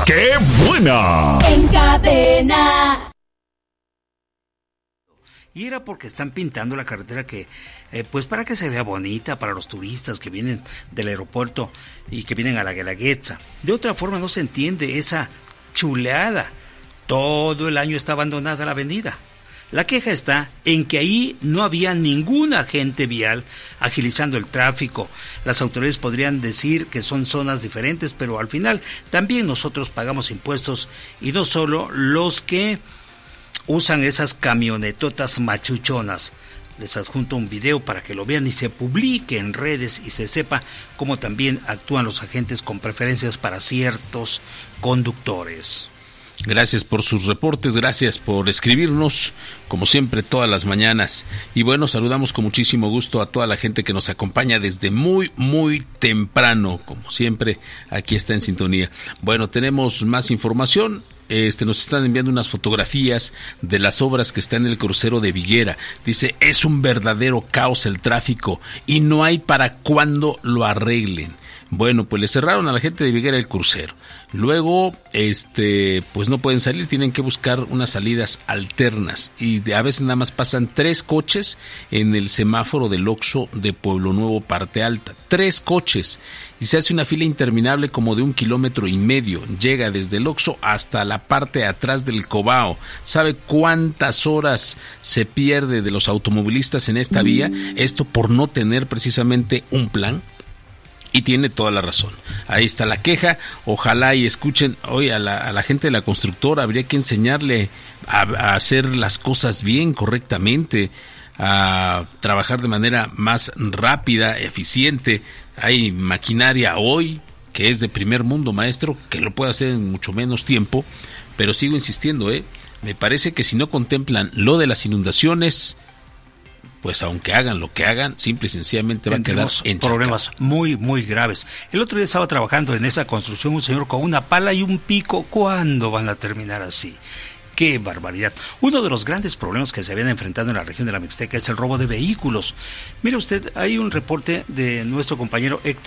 ¡Qué buena! En Cadena. Y era porque están pintando la carretera que, pues para que se vea bonita para los turistas que vienen del aeropuerto y que vienen a la Guelaguetza. De otra forma no se entiende esa chuleada. Todo el año está abandonada la avenida. La queja está en que ahí no había ningún agente vial agilizando el tráfico. Las autoridades podrían decir que son zonas diferentes, pero al final también nosotros pagamos impuestos y no solo los que usan esas camionetotas machuchonas. Les adjunto un video para que lo vean y se publique en redes y se sepa cómo también actúan los agentes con preferencias para ciertos conductores. Gracias por sus reportes, gracias por escribirnos, como siempre, todas las mañanas. Y bueno, saludamos con muchísimo gusto a toda la gente que nos acompaña desde muy, muy temprano. Como siempre, aquí está en sintonía. Bueno, tenemos más información. Nos están enviando unas fotografías de las obras que están en el crucero de Viguera. Dice, es un verdadero caos el tráfico y no hay para cuándo lo arreglen. Bueno, pues le cerraron a la gente de Viguera el crucero. Luego, pues no pueden salir, tienen que buscar unas salidas alternas. Y a veces nada más pasan 3 coches en el semáforo del Oxxo de Pueblo Nuevo, Parte Alta. 3 coches. Y se hace una fila interminable como de 1,5 kilómetros. Llega desde el Oxxo hasta la parte de atrás del Cobao. ¿Sabe cuántas horas se pierde de los automovilistas en esta vía? Esto por no tener precisamente un plan. Y tiene toda la razón. Ahí está la queja. Ojalá y escuchen, hoy a la gente de la constructora habría que enseñarle a hacer las cosas bien, correctamente, a trabajar de manera más rápida, eficiente. Hay maquinaria hoy que es de primer mundo, maestro, que lo puede hacer en mucho menos tiempo, pero sigo insistiendo, me parece que si no contemplan lo de las inundaciones, pues aunque hagan lo que hagan, simple y sencillamente va a quedar en problemas muy, muy graves. El otro día estaba trabajando en esa construcción un señor con una pala y un pico. ¿Cuándo van a terminar así? ¡Qué barbaridad! Uno de los grandes problemas que se habían enfrentado en la región de la Mixteca es el robo de vehículos. Mire usted, hay un reporte de nuestro compañero Héctor